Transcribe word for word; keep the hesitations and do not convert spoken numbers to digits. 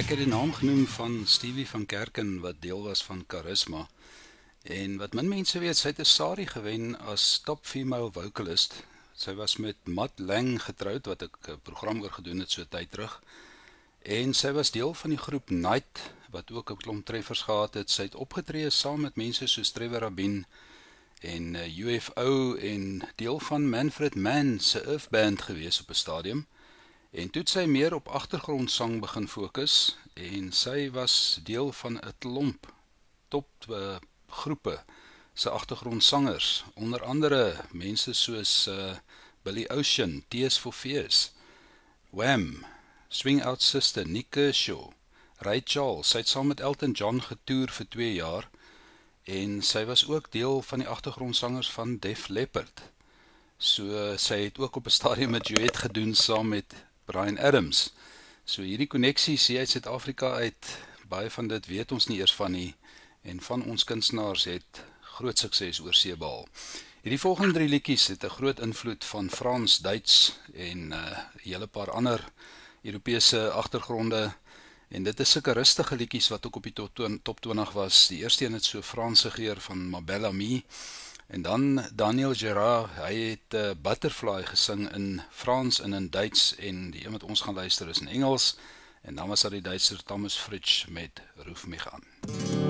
Ek het die naam genoem van Stevie van Kerken wat deel was van Charisma. En wat min mense weet, sy het 'n Sari gewen as top female vocalist. Sy was met Matt Lang getroud wat ek 'n program oor gedoen het so tyd terug. En sy was deel van die groep Night wat ook 'n klomp treffers gehad het. Sy het opgetree saam met mense soos Trevor Rabin en uh, U F O en deel van Manfred Mann se Earth Band gewees op 'n stadium. En toe het sy meer op agtergrondsang begin fokus en sy was deel van 'n klomp top uh, groepe se agtergrondsangers, onder andere mense soos uh, Billy Ocean, Tears for Fears, Wham, Swing Out Sister, Nick Kershaw, Ray Charles. Sy het saam met Elton John getoer vir twee jaar en sy was ook deel van die agtergrondsangers van Def Leppard. So sy het ook op 'n stadium 'n duet gedoen saam met Bryan Adams. So hierdie koneksies hier uit Suid-Afrika uit, baie van dit weet ons nie eers van nie, en van ons kunstenaars het groot sukses oor see behaal. Hierdie volgende drie liedjies het 'n groot invloed van Frans, Duits en 'n uh, hele paar ander Europese agtergronde, en dit is sulke rustige liedjies wat ook op die top twintig was. Die eerste een het so Franse geur van Ma Belle Amie, en dan Daniel Gerard, hy het uh, Butterfly gesing in Frans en in Duits, en die een wat ons gaan luister is in Engels, en dan was daar die Duitser Thomas Fritsch met Ruf mich an.